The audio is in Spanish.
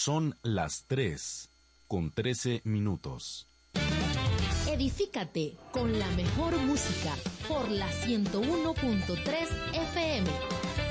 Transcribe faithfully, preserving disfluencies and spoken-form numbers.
Son las tres con trece minutos. Edifícate con la mejor música por la ciento uno punto tres F M.